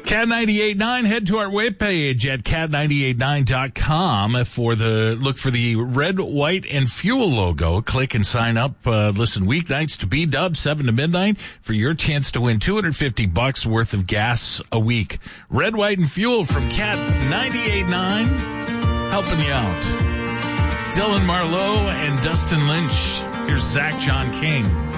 Cat989, head to our webpage at cat989.com for look for the red, white, and fuel logo. Click and sign up. Listen weeknights to B-Dub, 7 to midnight, for your chance to win $250 worth of gas a week. Red, white, and fuel from Cat989, helping you out. Dylan Marlowe and Dustin Lynch. Here's Zach John King.